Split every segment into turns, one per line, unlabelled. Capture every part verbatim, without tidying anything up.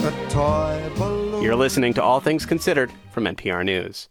a toy balloon.
You're listening to All Things Considered from N P R News.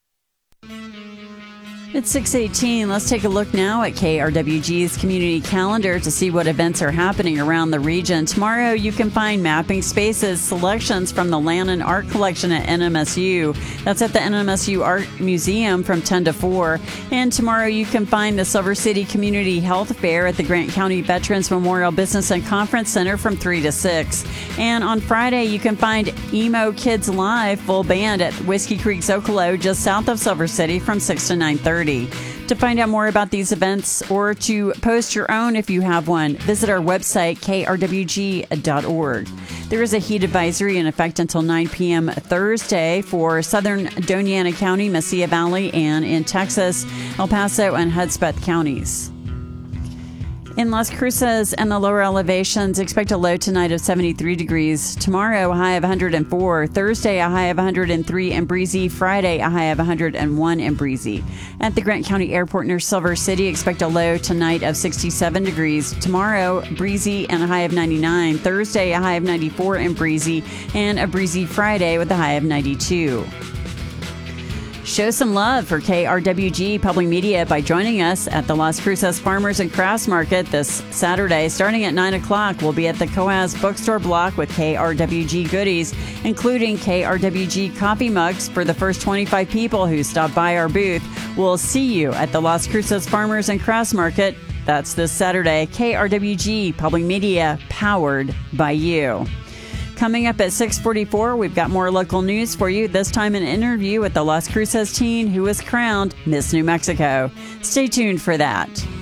It's six eighteen. Let's take a look now at K R W G's community calendar to see what events are happening around the region. Tomorrow, you can find Mapping Spaces selections from the Lannan Art Collection at N M S U. That's at the N M S U Art Museum from ten to four. And tomorrow, you can find the Silver City Community Health Fair at the Grant County Veterans Memorial Business and Conference Center from three to six. And on Friday, you can find Emo Kids Live full band at Whiskey Creek Zocalo just south of Silver City from six to nine thirty. To find out more about these events or to post your own if you have one, visit our website, k r w g dot org. There is a heat advisory in effect until nine p.m. Thursday for southern Doña Ana County, Mesilla Valley, and in Texas, El Paso and Hudspeth counties. In Las Cruces and the lower elevations, expect a low tonight of seventy-three degrees. Tomorrow, a high of one hundred four. Thursday, a high of one hundred three and breezy. Friday, a high of one hundred one and breezy. At the Grant County Airport near Silver City, expect a low tonight of sixty-seven degrees. Tomorrow, breezy and a high of ninety-nine. Thursday, a high of ninety-four and breezy. And a breezy Friday with a high of ninety-two. Show some love for K R W G Public Media by joining us at the Las Cruces Farmers and Crafts Market this Saturday. Starting at nine o'clock, we'll be at the Coaz Bookstore block with K R W G goodies, including K R W G coffee mugs for the first twenty-five people who stop by our booth. We'll see you at the Las Cruces Farmers and Crafts Market. That's this Saturday. K R W G Public Media, powered by you. Coming up at six forty-four, we've got more local news for you, this time an interview with the Las Cruces teen who was crowned Miss New Mexico. Stay tuned for that.